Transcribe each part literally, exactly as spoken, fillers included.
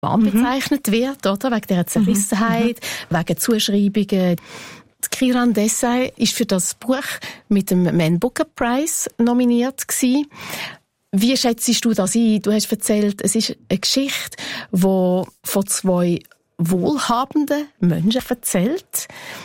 Mann bezeichnet mhm. wird, oder? Wegen dieser Zerrissenheit, mhm. wegen Zuschreibungen. Kiran Desai ist für das Buch mit dem Man Booker Prize nominiert gewesen. Wie schätzt du das ein? Du hast erzählt, es ist eine Geschichte, die von zwei wohlhabenden Menschen erzählt.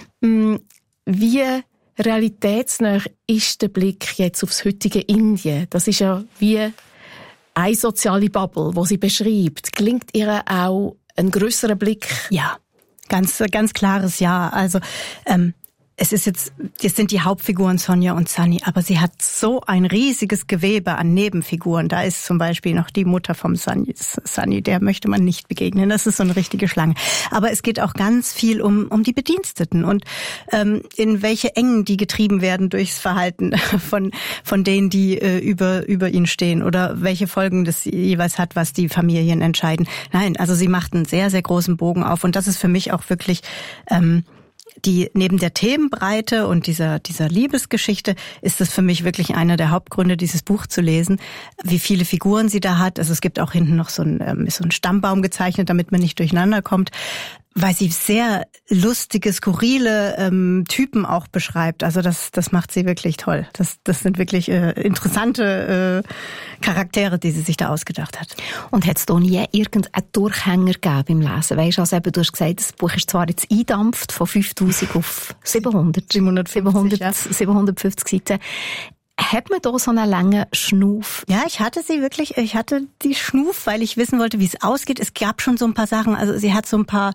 Wie realitätsnah ist der Blick jetzt aufs heutige Indien? Das ist ja wie eine soziale Bubble, die sie beschreibt. Gelingt ihr auch ein grösserer Blick? Ja, ganz, ganz klares Ja. Also, ähm, es ist jetzt, das sind die Hauptfiguren Sonja und Sunny, aber sie hat so ein riesiges Gewebe an Nebenfiguren. Da ist zum Beispiel noch die Mutter vom Sunny, Sunny, der möchte man nicht begegnen. Das ist so eine richtige Schlange. Aber es geht auch ganz viel um, um die Bediensteten und ähm, in welche Engen die getrieben werden durchs Verhalten von, von denen, die äh, über, über ihn stehen oder welche Folgen das jeweils hat, was die Familien entscheiden. Nein, also sie macht einen sehr, sehr großen Bogen auf und das ist für mich auch wirklich, ähm, die neben der Themenbreite und dieser dieser Liebesgeschichte ist es für mich wirklich einer der Hauptgründe, dieses Buch zu lesen, wie viele Figuren sie da hat. Also es gibt auch hinten noch so ein ähm, so ein Stammbaum gezeichnet, damit man nicht durcheinander kommt, weil sie sehr lustige, skurrile ähm, Typen auch beschreibt. Also das das macht sie wirklich toll. Das das sind wirklich äh, interessante äh, Charaktere, die sie sich da ausgedacht hat. Und hat es da nie irgendeinen Durchhänger gegeben beim Lesen? Weisst, also eben, du hast gesagt, das Buch ist zwar jetzt eindampft von fünftausend auf siebenhundert, siebenhundertfünfzig, ja. siebenhundertfünfzig Seiten. Hat man da so einen langen Schnuf? Ja, ich hatte sie wirklich, ich hatte die Schnuf, weil ich wissen wollte, wie es ausgeht. Es gab schon so ein paar Sachen, also sie hat so ein paar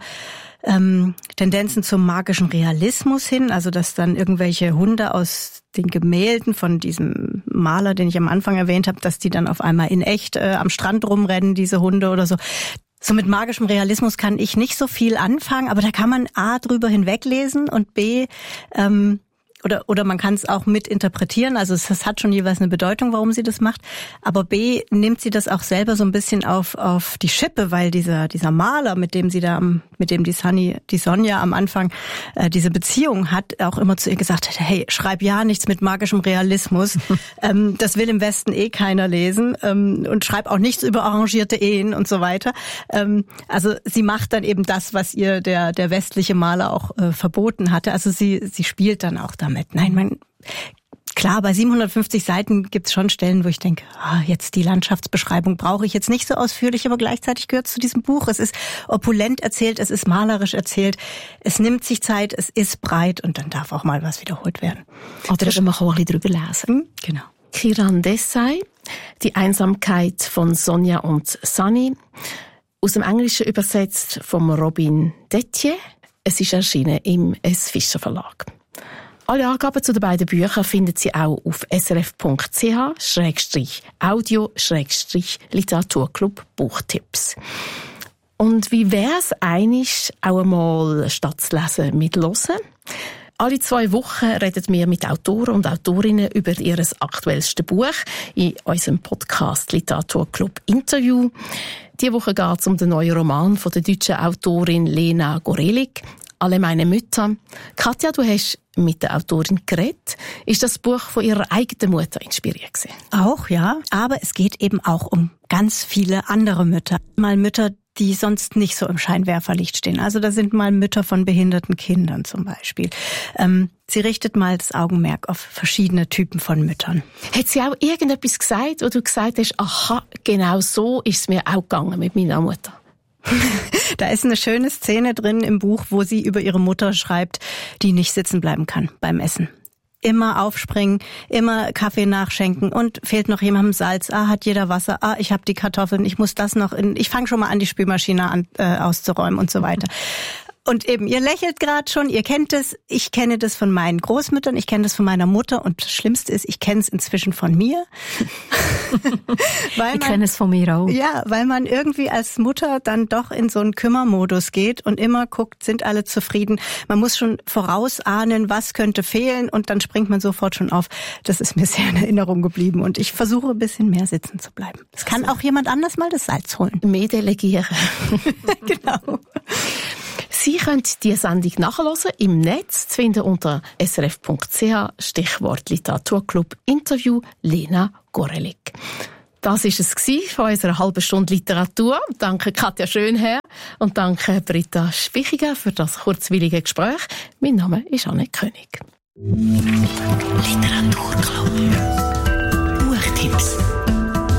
ähm, Tendenzen zum magischen Realismus hin, also dass dann irgendwelche Hunde aus den Gemälden von diesem Maler, den ich am Anfang erwähnt habe, dass die dann auf einmal in echt äh, am Strand rumrennen, diese Hunde oder so. So mit magischem Realismus kann ich nicht so viel anfangen, aber da kann man A, drüber hinweglesen und B, ähm, Oder, oder man kann es auch mit interpretieren, also es, es hat schon jeweils eine Bedeutung, warum sie das macht. Aber B, nimmt sie das auch selber so ein bisschen auf, auf die Schippe, weil dieser, dieser Maler, mit dem sie da, mit dem die Sunny, die Sonja am Anfang äh, diese Beziehung hat, auch immer zu ihr gesagt hat, hey, schreib ja nichts mit magischem Realismus. ähm, das will im Westen eh keiner lesen. Ähm, und schreib auch nichts über arrangierte Ehen und so weiter. Ähm, also sie macht dann eben das, was ihr der, der westliche Maler auch äh, verboten hatte. Also sie, sie spielt dann auch damit. Nein, man, klar, bei siebenhundertfünfzig Seiten gibt's schon Stellen, wo ich denke, ah, jetzt die Landschaftsbeschreibung brauche ich jetzt nicht so ausführlich, aber gleichzeitig gehört es zu diesem Buch. Es ist opulent erzählt, es ist malerisch erzählt, es nimmt sich Zeit, es ist breit und dann darf auch mal was wiederholt werden. Oder eben man kann ein bisschen drüber lesen. Hm, genau. Kiran Desai, Die Einsamkeit von Sonja und Sunny, aus dem Englischen übersetzt vom Robin Dettier. Es ist erschienen im S. Fischer Verlag. Alle Angaben zu den beiden Büchern finden Sie auch auf srf.ch Schrägstrich Audio Schrägstrich Literaturclub Buchtipps. Und wie wär's einig auch einmal statt zu lesen mit Hören? Alle zwei Wochen reden wir mit Autoren und Autorinnen über ihr aktuellstes Buch in unserem Podcast Literaturclub Interview. Diese Woche geht es um den neuen Roman von der deutschen Autorin Lena Gorelik, Alle meine Mütter. Katja, du hast mit der Autorin geredet. Ist das Buch von ihrer eigenen Mutter inspiriert gewesen? Auch, ja. Aber es geht eben auch um ganz viele andere Mütter. Mal Mütter, die sonst nicht so im Scheinwerferlicht stehen. Also da sind mal Mütter von behinderten Kindern zum Beispiel. Ähm, sie richtet mal das Augenmerk auf verschiedene Typen von Müttern. Hat sie auch irgendetwas gesagt, wo du gesagt hast, aha, genau so ist es mir auch gegangen mit meiner Mutter? Da ist eine schöne Szene drin im Buch, wo sie über ihre Mutter schreibt, die nicht sitzen bleiben kann beim Essen. Immer aufspringen, immer Kaffee nachschenken und fehlt noch jemandem Salz. Ah, hat jeder Wasser. Ah, ich habe die Kartoffeln. Ich muss das noch in. Ich fange schon mal an, die Spülmaschine an, äh, auszuräumen und so weiter. Und eben, ihr lächelt gerade schon, ihr kennt es, ich kenne das von meinen Großmüttern, ich kenne das von meiner Mutter und das Schlimmste ist, ich kenne es inzwischen von mir. weil ich kenne es von mir auch. Ja, weil man irgendwie als Mutter dann doch in so einen Kümmermodus geht und immer guckt, sind alle zufrieden. Man muss schon vorausahnen, was könnte fehlen und dann springt man sofort schon auf. Das ist mir sehr in Erinnerung geblieben und ich versuche ein bisschen mehr sitzen zu bleiben. Es kann auch jemand anders mal das Salz holen. Mehr delegieren. Genau. Sie können die Sendung nachhören im Netz, zu finden unter srf.ch, Stichwort Literaturclub Interview Lena Gorelik. Das war es von unserer halben Stunde Literatur. Danke Katja Schönherr und danke Britta Spichiger für das kurzweilige Gespräch. Mein Name ist Anne König. Literaturclub. Buchtipps.